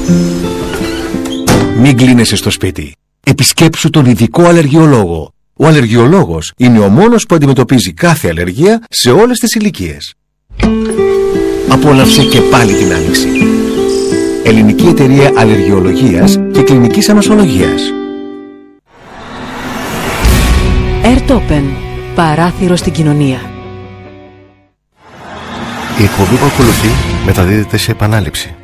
Μην κλείνεσαι στο σπίτι. Επισκέψου τον ειδικό αλλεργιολόγο. Ο αλλεργιολόγος είναι ο μόνος που αντιμετωπίζει κάθε αλλεργία σε όλες τις ηλικίες. Απόλαυσε και πάλι την άνοιξη. Ελληνική Εταιρεία Αλλεργιολογίας και Κλινικής Ανοσολογίας. Airtopen. Παράθυρο στην κοινωνία. Η εκπομπή που ακολουθεί μεταδίδεται σε επανάληψη.